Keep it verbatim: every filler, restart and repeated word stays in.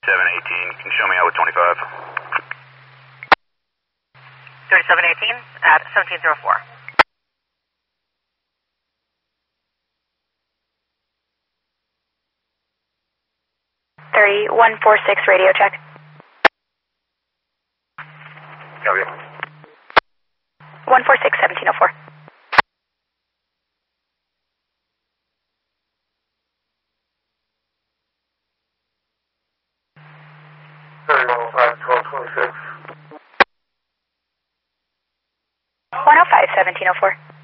seven eighteen, can you show me out with twenty-five? thirty-seven eighteen at seventeen oh four. thirty-one forty-six, radio check. Copy. one forty-six, seventeen oh four. thirty-one oh five, twelve twenty-six. one oh five, seventeen oh four.